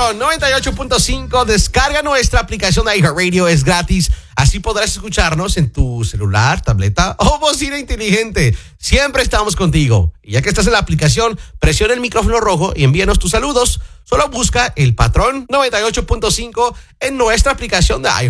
Patrón 98.5. Descarga nuestra aplicación de iHeartRadio, es gratis. Así podrás escucharnos en tu celular, tableta o bocina inteligente. Siempre estamos contigo. Y ya que estás en la aplicación, presiona el micrófono rojo y envíanos tus saludos. Solo busca el Patrón 98.5 en nuestra aplicación de iHeartRadio.